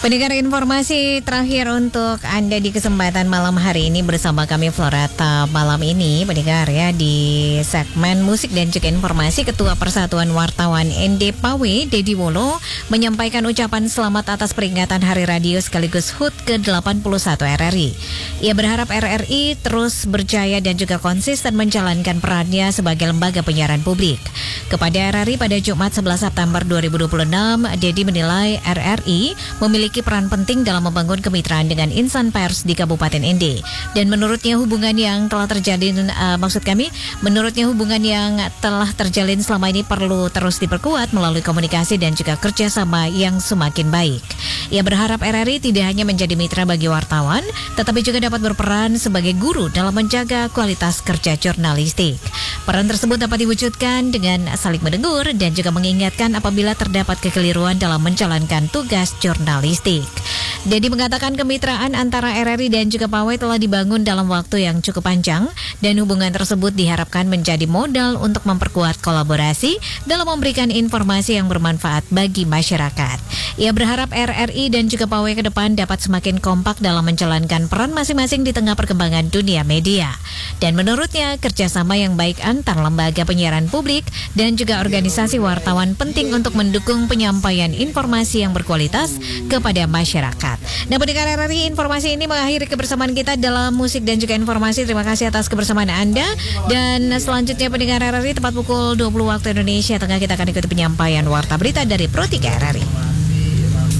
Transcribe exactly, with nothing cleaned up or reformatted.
Pendengar, informasi terakhir untuk Anda di kesempatan malam hari ini bersama kami Florata malam ini, pendengar ya, di segmen musik dan juga informasi. Ketua Persatuan Wartawan N D Pawe, Dedi Wolo, menyampaikan ucapan selamat atas peringatan Hari Radio sekaligus H U T ke delapan puluh satu R R I. Ia berharap R R I terus berjaya dan juga konsisten menjalankan perannya sebagai lembaga penyiaran publik. Kepada R R I pada Jumat sebelas September dua ribu dua puluh enam, Dedi menilai R R I memiliki peran penting dalam membangun kemitraan dengan insan pers di Kabupaten N D. Dan menurutnya hubungan yang telah terjalin, uh, maksud kami, menurutnya hubungan yang telah terjalin selama ini perlu terus diperkuat melalui komunikasi dan juga kerjasama yang semakin baik. Ia berharap R R I tidak hanya menjadi mitra bagi wartawan, tetapi juga dapat berperan sebagai guru dalam menjaga kualitas kerja jurnalistik. Peran tersebut dapat diwujudkan dengan saling menegur dan juga mengingatkan apabila terdapat kekeliruan dalam menjalankan tugas jurnalistik. Dedi mengatakan kemitraan antara R R I dan juga Pawe telah dibangun dalam waktu yang cukup panjang dan hubungan tersebut diharapkan menjadi modal untuk memperkuat kolaborasi dalam memberikan informasi yang bermanfaat bagi masyarakat. Ia berharap R R I dan juga Pawe ke depan dapat semakin kompak dalam menjalankan peran masing-masing di tengah perkembangan dunia media. Dan menurutnya kerjasama yang baik antar lembaga penyiaran publik dan juga organisasi wartawan penting untuk mendukung penyampaian informasi yang berkualitas kepada masyarakat. Nah, pendengar R R I, informasi ini mengakhiri kebersamaan kita dalam musik dan juga informasi. Terima kasih atas kebersamaan Anda. Dan selanjutnya pendengar R R I, tepat pukul dua puluh waktu Indonesia Tengah, kita akan ikuti penyampaian warta berita dari Pro tiga R R I.